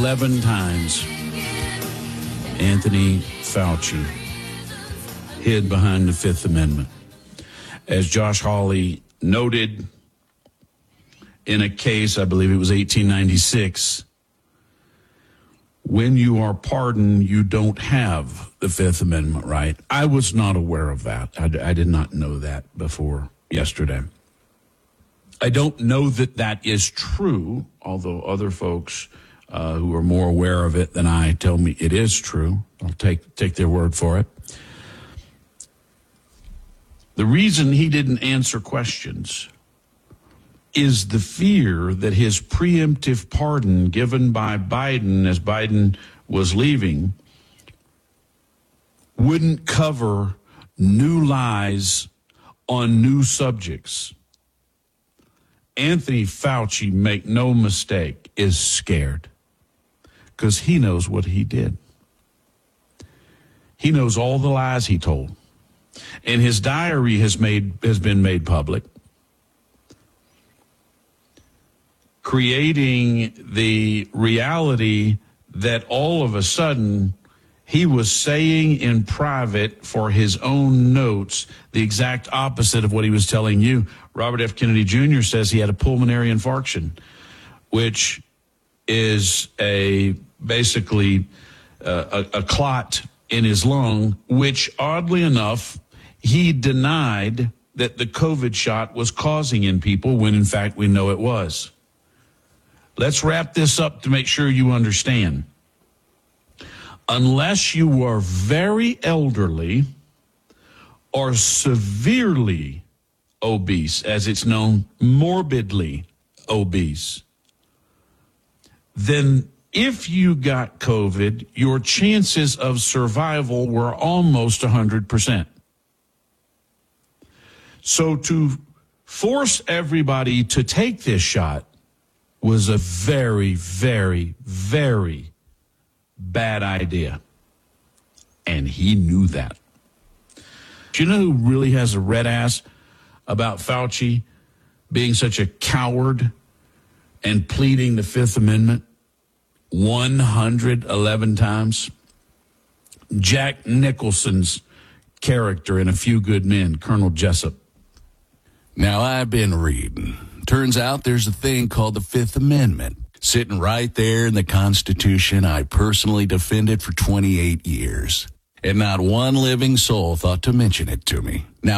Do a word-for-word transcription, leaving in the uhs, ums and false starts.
eleven times Anthony Fauci hid behind the Fifth Amendment. As Josh Hawley noted in a case, I believe it was eighteen ninety-six, when you are pardoned, you don't have the Fifth Amendment right. I was not aware of that. I, I did not know that before yesterday. I don't know that that is true, although other folks uh, who are more aware of it than I tell me it is true. I'll take take their word for it. The reason he didn't answer questions is the fear that his preemptive pardon given by Biden as Biden was leaving wouldn't cover new lies on new subjects. Anthony Fauci, make no mistake, is scared because he knows what he did. He knows all the lies he told. And his diary has made has been made public, creating the reality that all of a sudden he was saying in private for his own notes the exact opposite of what he was telling you. Robert F. Kennedy Junior says he had a pulmonary infarction, which is a basically uh, a, a clot in his lung, which oddly enough, he denied that the COVID shot was causing in people when in fact we know it was. Let's wrap this up to make sure you understand. Unless you are very elderly or severely obese, as it's known, morbidly obese, then if you got COVID, your chances of survival were almost one hundred percent. So to force everybody to take this shot was a very, very, very bad idea. And he knew that. Do you know who really has a red ass about Fauci being such a coward and pleading the Fifth Amendment one hundred eleven times? Jack Nicholson's character in A Few Good Men, Colonel Jessup. Now, I've been reading. Turns out there's a thing called the Fifth Amendment, sitting right there in the Constitution I personally defended for twenty-eight years. And not one living soul thought to mention it to me. Now,